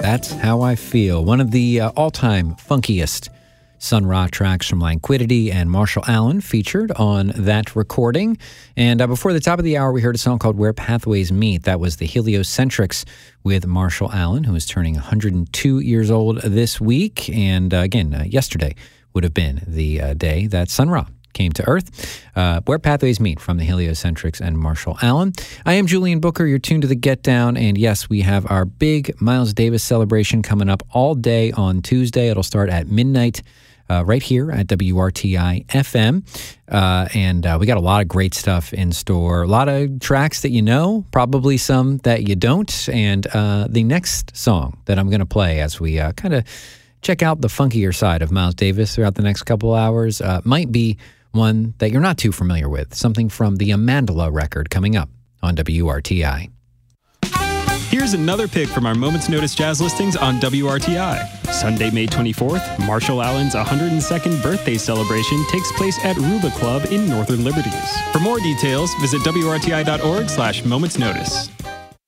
That's How I Feel. One of the all-time funkiest Sun Ra tracks from Languidity and Marshall Allen featured on that recording. And before the top of the hour, we heard a song called Where Pathways Meet. That was the Heliocentrics with Marshall Allen, who is turning 102 years old this week. And again, yesterday would have been the day that Sun Ra came to Earth. Where Pathways Meet from the Heliocentrics and Marshall Allen. I am Julian Booker. You're tuned to the Get Down. And yes, we have our big Miles Davis celebration coming up all day on Tuesday. It'll start at midnight right here at WRTI FM. And we got a lot of great stuff in store. A lot of tracks that you know, probably some that you don't. And the next song that I'm going to play as we kind of check out the funkier side of Miles Davis throughout the next couple hours might be one that you're not too familiar with. Something from the Amandla record coming up on WRTI. Here's another pick from our Moment's Notice jazz listings on WRTI. Sunday, May 24th, Marshall Allen's 102nd birthday celebration takes place at Ruba Club in Northern Liberties. For more details, visit WRTI.org/Moment's Notice.